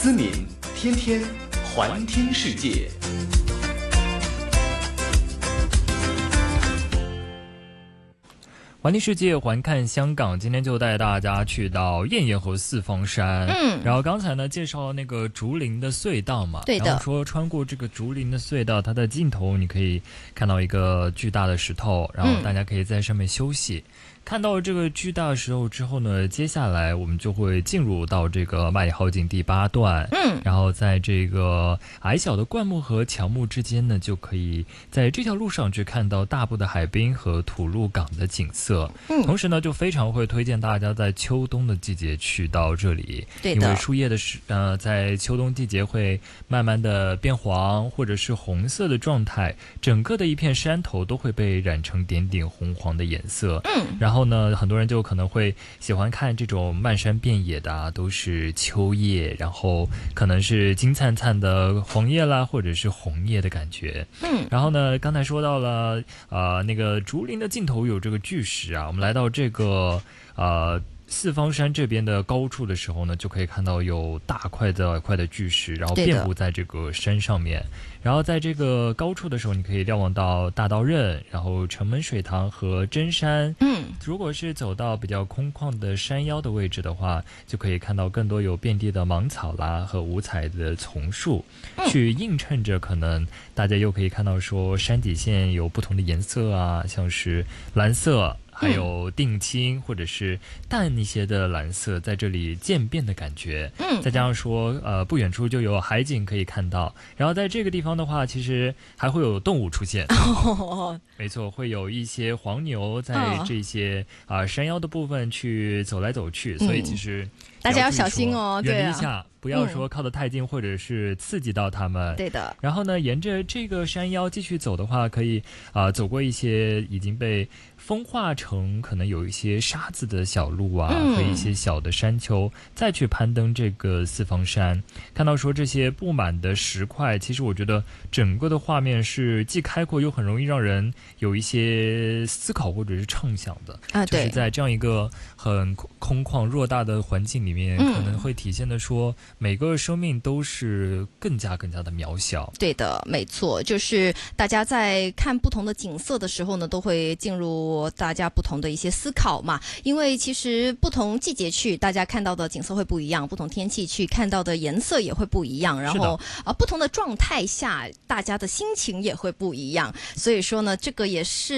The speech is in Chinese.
思敏天天环听世界。 环听世界，环看香港，今天就带大家去到燕燕和四方山。然后刚才呢介绍那个竹林的隧道嘛， 对的。 然后说穿过这个竹林的隧道，它的尽头你可以看到一个巨大的石头，然后大家可以在上面休息。看到这个巨大的石头之后呢，接下来我们就会进入到这个万里豪景第8段。然后在这个矮小的灌木和乔木之间呢，就可以在这条路上去看到大部的海滨和吐露港的景色。同时呢，就非常会推荐大家在秋冬的季节去到这里， 对的， 因为树叶的在秋冬季节会慢慢的变黄或者是红色的状态，整个的一片山头都会被染成点点红黄的颜色。然后呢，很多人就可能会喜欢看这种漫山遍野的都是秋叶，然后可能是金灿灿的黄叶啦，或者是红叶的感觉。然后呢，刚才说到了那个竹林的尽头有这个巨石啊，我们来到这个四方山这边的高处的时候呢，就可以看到有大块的巨石，然后遍布在这个山上面。然后在这个高处的时候，你可以瞭望到大道刃，然后城门水塘和真山。如果是走到比较空旷的山腰的位置的话，就可以看到更多有遍地的芒草啦和五彩的丛树，去映衬着可能大家又可以看到说山底线有不同的颜色啊，像是蓝色，还有定青或者是淡一些的蓝色在这里渐变的感觉。再加上说不远处就有海景可以看到，然后在这个地方的话，其实还会有动物出现。没错，会有一些黄牛在这些山腰的部分去走来走去，所以其实大家要小心哦， 远离一下，不要说靠得太近或者是刺激到他们。 对的。 然后呢，沿着这个山腰继续走的话，可以走过一些已经被风化成可能有一些沙子的小路啊，和一些小的山丘，再去攀登这个四方山。看到说这些布满的石块，其实我觉得整个的画面是既开阔又很容易让人有一些思考或者是畅想的。就是在这样一个很空旷偌大的环境里面，可能会体现的说每个生命都是更加的渺小。 对的，没错，就是大家在看不同的景色的时候呢，都会进入大家不同的一些思考嘛。因为其实不同季节去，大家看到的景色会不一样，不同天气去看到的颜色也会不一样，然后不同的状态下，大家的心情也会不一样。所以说呢，这个也是